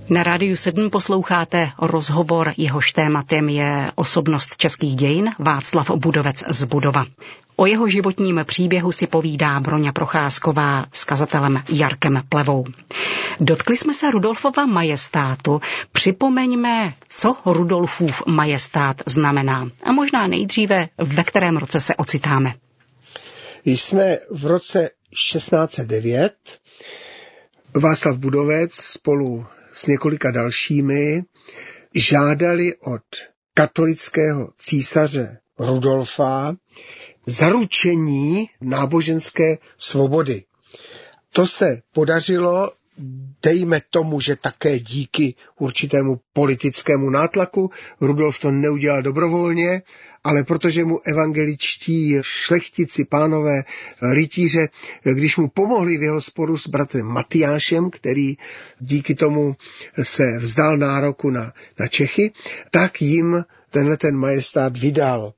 Na Rádiu 7 posloucháte rozhovor, jehož tématem je osobnost českých dějin Václav Budovec z Budova. O jeho životním příběhu si povídá Broňa Procházková s kazatelem Jarkem Plevou. Dotkli jsme se Rudolfova majestátu. Připomeňme, co Rudolfův majestát znamená. A možná nejdříve, ve kterém roce se ocitáme. Jsme v roce 1609. Václav Budovec spolu s několika dalšími žádali od katolického císaře Rudolfa zaručení náboženské svobody. To se podařilo, dejme tomu, že také díky určitému politickému nátlaku. Rudolf to neudělal dobrovolně, ale protože mu evangeličtí šlechtici, pánové, rytíře, když mu pomohli v jeho sporu s bratrem Matyášem, který díky tomu se vzdal nároku na Čechy, tak jim ten majestát vydal.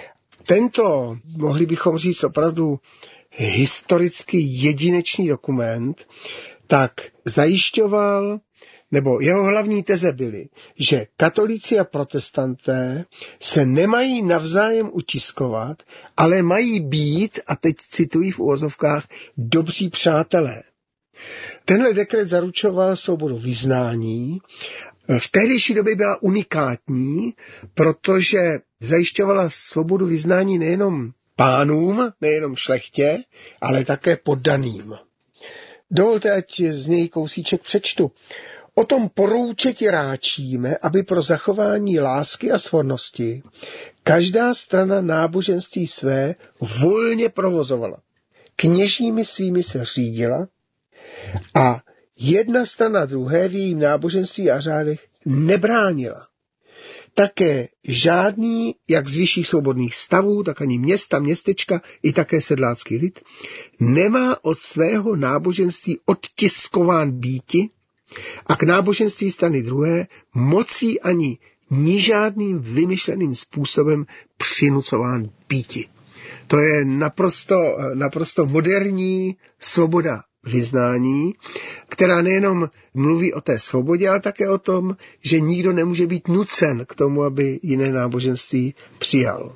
Tento, mohli bychom říct opravdu historicky jedinečný dokument, tak zajišťoval, nebo jeho hlavní teze byly, že katolíci a protestanté se nemají navzájem utiskovat, ale mají být, a teď cituji v uvozovkách, dobří přátelé. Tenhle dekret zaručoval svobodu vyznání. V tehdejší době byla unikátní, protože zajišťovala svobodu vyznání nejenom pánům, nejenom šlechtě, ale také poddaným. Dovolte, ať z něj kousíček přečtu. O tom porouče ti ráčíme, aby pro zachování lásky a svornosti každá strana náboženství své volně provozovala. Kněžími svými se řídila a jedna strana druhé v jejím náboženství a řádech nebránila. Také žádný, jak z vyšších svobodných stavů, tak ani města, městečka, i také sedlácký lid, nemá od svého náboženství odtiskován býti a k náboženství strany druhé mocí ani ni žádným vymyšleným způsobem přinucován býti. To je naprosto moderní svoboda vyznání, která nejenom mluví o té svobodě, ale také o tom, že nikdo nemůže být nucen k tomu, aby jiné náboženství přijal.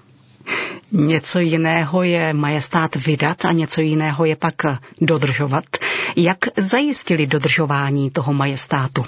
Něco jiného je majestát vydat a něco jiného je pak dodržovat. Jak zajistili dodržování toho majestátu?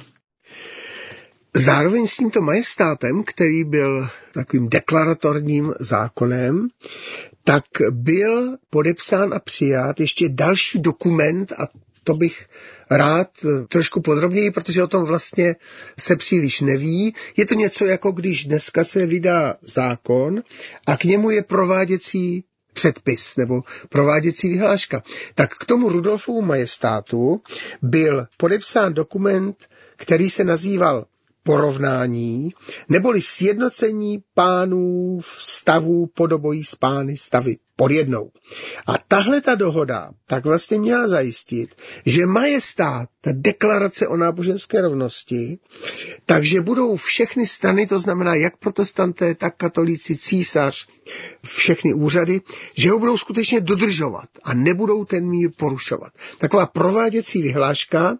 Zároveň s tímto majestátem, který byl takovým deklaratorním zákonem, tak byl podepsán a přijat ještě další dokument, a to bych rád trošku podrobněji, protože o tom vlastně se příliš neví. Je to něco jako když dneska se vydá zákon a k němu je prováděcí předpis nebo prováděcí vyhláška. Tak k tomu Rudolfovu majestátu byl podepsán dokument, který se nazýval porovnání, neboli sjednocení pánů stavů podobojí s pány stavy pod jednou. A tahle ta dohoda tak vlastně měla zajistit, že majestát, ta deklarace o náboženské rovnosti, takže budou všechny strany, to znamená jak protestanté, tak katolíci, císař, všechny úřady, že ho budou skutečně dodržovat a nebudou ten mír porušovat. Taková prováděcí vyhláška,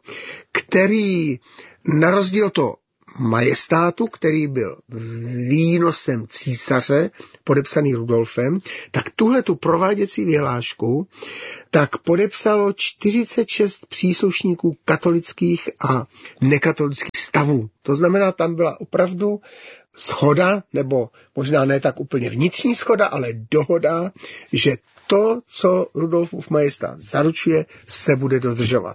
který na rozdíl to majestátu, který byl výnosem císaře, podepsaný Rudolfem, tak tuhletu prováděcí vyhlášku tak podepsalo 46 příslušníků katolických a nekatolických stavů. To znamená, tam byla opravdu shoda, nebo možná ne tak úplně vnitřní shoda, ale dohoda, že to, co Rudolfův majestát zaručuje, se bude dodržovat.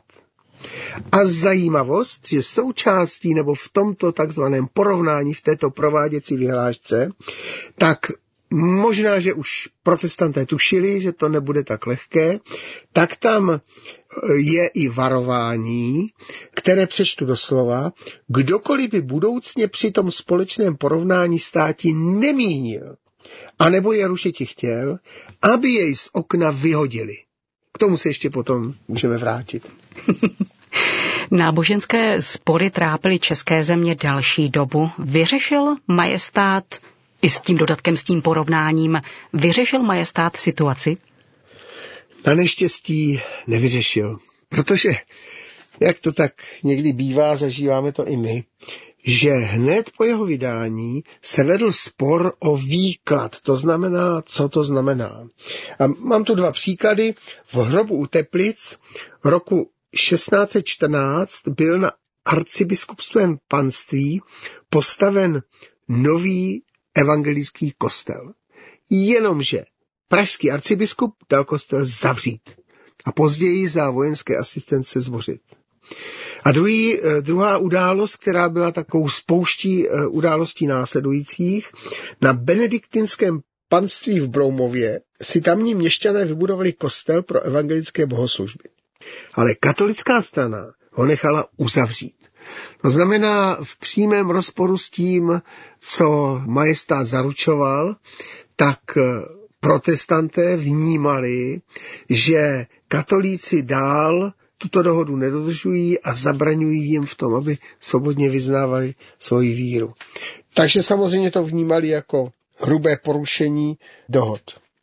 A zajímavost, že součástí nebo v tomto takzvaném porovnání v této prováděcí vyhlášce, tak možná, že už protestanté tušili, že to nebude tak lehké, tak tam je i varování, které přečtu doslova, kdokoliv by budoucně při tom společném porovnání státi nemínil, anebo je rušiti chtěl, aby jej z okna vyhodili. K tomu se ještě potom můžeme vrátit. Náboženské spory trápily české země další dobu. Vyřešil majestát, i s tím dodatkem, s tím porovnáním, vyřešil majestát situaci? Na neštěstí nevyřešil, protože jak to tak někdy bývá, zažíváme to i my, že hned po jeho vydání se vedl spor o výklad, to znamená, co to znamená. A mám tu 2 příklady. V Hrobu u Teplic roku 1614 byl na arcibiskupském panství postaven nový evangelický kostel. Jenomže pražský arcibiskup dal kostel zavřít a později za vojenské asistence zbořit. A druhá událost, která byla takovou spouští událostí následujících, na benediktinském panství v Broumově si tamní měšťané vybudovali kostel pro evangelické bohoslužby. Ale katolická strana ho nechala uzavřít. To znamená v přímém rozporu s tím, co majestát zaručoval, tak protestanté vnímali, že katolíci dál tuto dohodu nedodržují a zabraňují jim v tom, aby svobodně vyznávali svoji víru. Takže samozřejmě to vnímali jako hrubé porušení dohod.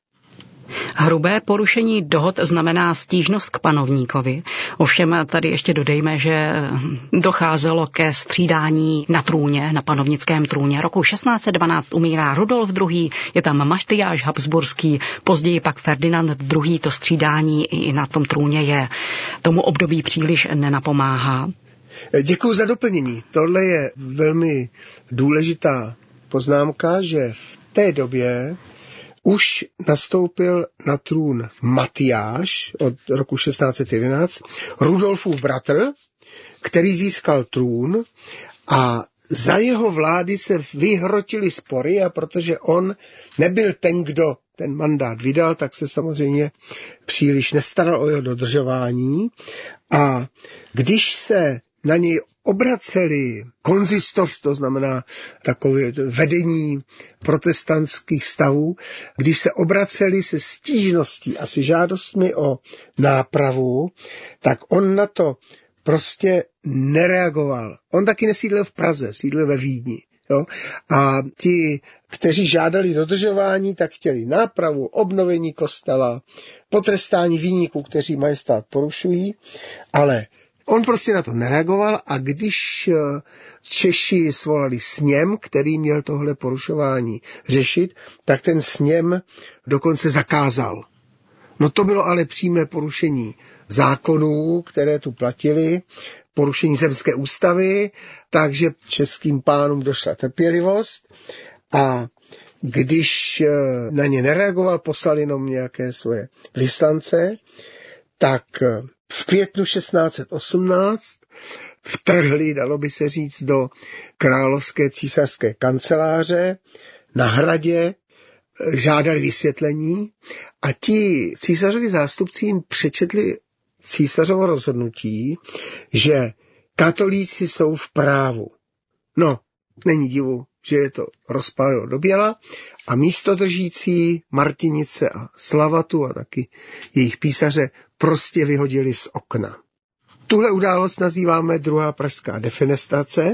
Hrubé porušení dohod znamená stížnost k panovníkovi. Ovšem tady ještě dodejme, že docházelo ke střídání na trůně, na panovnickém trůně. Roku 1612 umírá Rudolf II, je tam Matyáš Habsburský, později pak Ferdinand II. To střídání i na tom trůně je. Tomu období příliš nenapomáhá. Děkuji za doplnění. Tohle je velmi důležitá poznámka, že v té době už nastoupil na trůn Matyáš od roku 1611, Rudolfův bratr, který získal trůn a za jeho vlády se vyhrotily spory a protože on nebyl ten, kdo ten mandát vydal, tak se samozřejmě příliš nestaral o jeho dodržování a když se na něj obraceli konzistoř, to znamená takové vedení protestantských stavů, když se obraceli se stížností a se žádostmi o nápravu, tak on na to prostě nereagoval. On taky nesídlil v Praze, sídlil ve Vídni. Jo? A ti, kteří žádali dodržování, tak chtěli nápravu, obnovení kostela, potrestání viníků, kteří majestát porušují, ale on prostě na to nereagoval a když Češi svolali sněm, který měl tohle porušování řešit, tak ten sněm dokonce zakázal. No to bylo ale přímé porušení zákonů, které tu platily, porušení zemské ústavy, takže českým pánům došla trpělivost a když na ně nereagoval, poslal jenom nějaké svoje vyslance, tak v květnu 1618 vtrhli, dalo by se říct, do královské císařské kanceláře na hradě, žádali vysvětlení a ti císařovi zástupci jim přečetli císařovo rozhodnutí, že katolíci jsou v právu. No, není divu, že je to rozpálilo do běla a místodržící Martinice a Slavatu a taky jejich písaře prostě vyhodili z okna. Tuhle událost nazýváme druhá pražská defenestrace.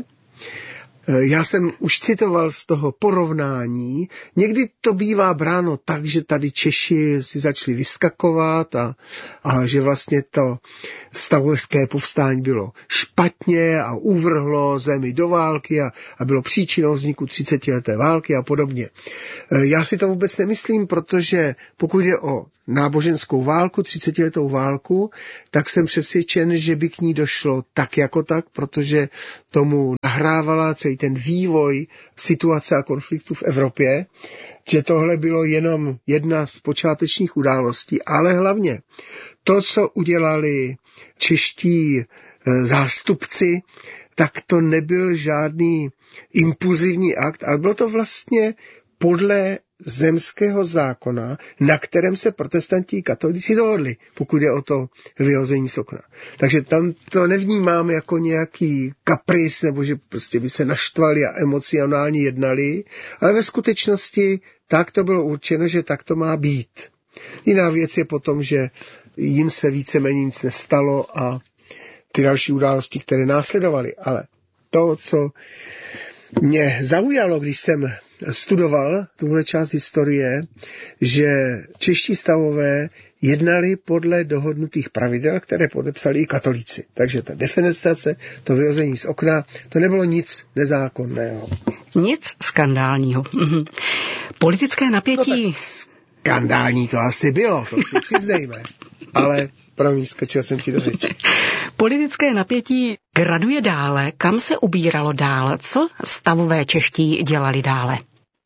Já jsem už citoval z toho porovnání. Někdy to bývá bráno tak, že tady Češi si začali vyskakovat a že vlastně to stavovské povstání bylo špatně a uvrhlo zemi do války a bylo příčinou vzniku 30leté války a podobně. Já si to vůbec nemyslím, protože pokud je o náboženskou válku, 30letou válku, tak jsem přesvědčen, že by k ní došlo tak jako tak, protože tomu nahrávala celý ten vývoj situace a konfliktu v Evropě, že tohle bylo jenom jedna z počátečních událostí, ale hlavně to, co udělali čeští zástupci, tak to nebyl žádný impulzivní akt, ale bylo to vlastně podle zemského zákona, na kterém se protestanti katolíci dohodli, pokud je o to vyhození z okna. Takže tam to nevnímám jako nějaký kapris, nebo že prostě by se naštvali a emocionálně jednali, ale ve skutečnosti tak to bylo určeno, že tak to má být. Jiná věc je potom, že jim se víceméně nic nestalo a ty další události, které následovaly. Ale to, co mě zaujalo, když jsem studoval tuhle část historie, že čeští stavové jednali podle dohodnutých pravidel, které podepsali i katolíci. Takže ta defenestrace, to vyhození z okna, to nebylo nic nezákonného. Nic skandálního. Politické napětí... No skandální to asi bylo, to si přiznejme. Ale promiň, skočil jsem ti do řeči. Politické napětí graduje dále. Kam se ubíralo dál? Co stavové čeští dělali dále?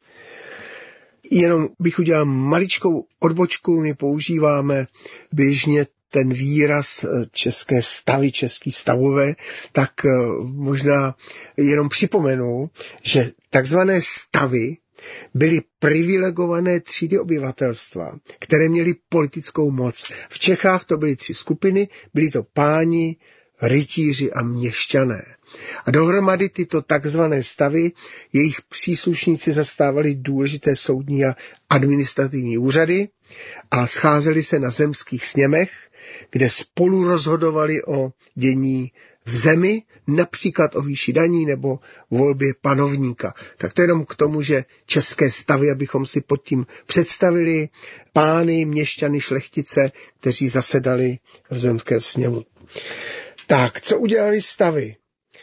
Jenom bych udělal maličkou odbočku. My používáme běžně ten výraz české stavy, český stavové, tak možná jenom připomenu, že takzvané stavy byly privilegované třídy obyvatelstva, které měly politickou moc. V Čechách to byly 3 skupiny, byli to páni, rytíři a měšťané. A dohromady tyto takzvané stavy, jejich příslušníci zastávali důležité soudní a administrativní úřady a scházeli se na zemských sněmech, kde spolu rozhodovali o dění v zemi, například o výši daní nebo volbě panovníka. Tak to jenom k tomu, že české stavy, abychom si pod tím představili, pány, měšťany, šlechtice, kteří zasedali v zemském sněmu. Tak, co udělali stavy?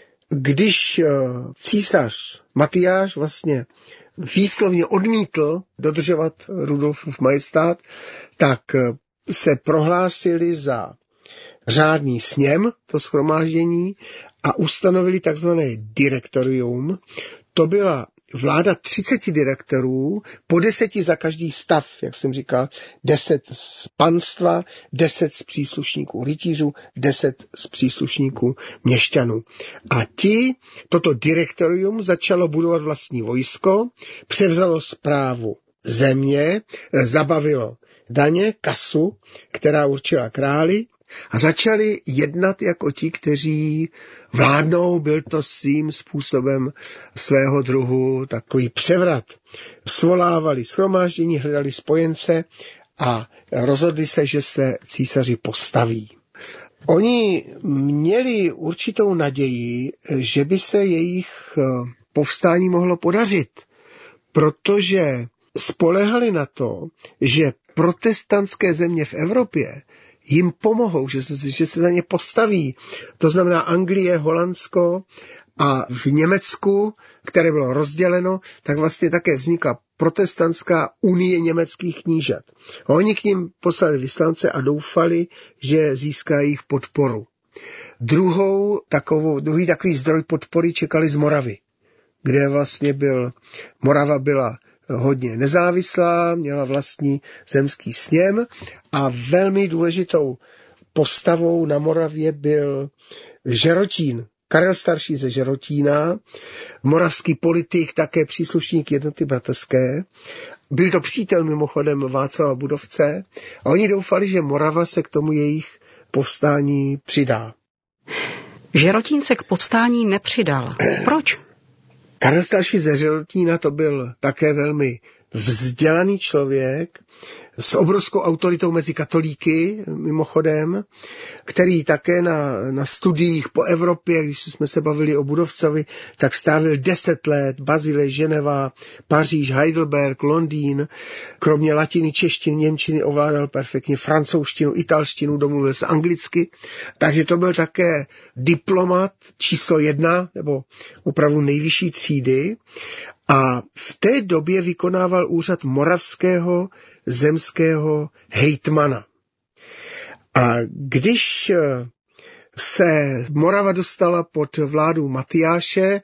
Když císař Matyáš vlastně výslovně odmítl dodržovat Rudolfův majestát, tak se prohlásili za řádný sněm, to shromáždění, a ustanovili takzvané direktorium. To byla vláda 30 direktorů, po 10 za každý stav, jak jsem říkal, 10 z panstva, 10 z příslušníků rytířů, 10 z příslušníků měšťanů. A toto direktorium začalo budovat vlastní vojsko, převzalo správu země, zabavilo daně, kasu, která určila králi, a začali jednat jako ti, kteří vládnou. Byl to svým způsobem svého druhu takový převrat. Svolávali shromáždění, hledali spojence a rozhodli se, že se císaři postaví. Oni měli určitou naději, že by se jejich povstání mohlo podařit, protože spoléhali na to, že protestantské země v Evropě jim pomohou, že se za ně postaví. To znamená Anglie, Holandsko a v Německu, které bylo rozděleno, tak vlastně také vznikla protestantská unie německých knížat. A oni k nim poslali vyslance a doufali, že získají jejich podporu. Druhý takový zdroj podpory čekali z Moravy, kde vlastně Morava byla hodně nezávislá, měla vlastní zemský sněm a velmi důležitou postavou na Moravě byl Žerotín. Karel starší ze Žerotína, moravský politik, také příslušník Jednoty bratrské. Byl to přítel mimochodem Václava Budovce a oni doufali, že Morava se k tomu jejich povstání přidá. Žerotín se k povstání nepřidal. Proč? Karel starší ze Žerotína to byl také velmi vzdělaný člověk s obrovskou autoritou mezi katolíky, mimochodem, který také na studiích po Evropě, když jsme se bavili o Budovcovi, tak strávil 10 let, Bazilej, Ženeva, Paříž, Heidelberg, Londýn. Kromě latiny, češtiny, němčiny ovládal perfektně francouzštinu, italštinu, domluvil se anglicky. Takže to byl také diplomat číslo 1, nebo opravdu nejvyšší třídy. A v té době vykonával úřad moravského zemského hejtmana. A když se Morava dostala pod vládu Matyáše,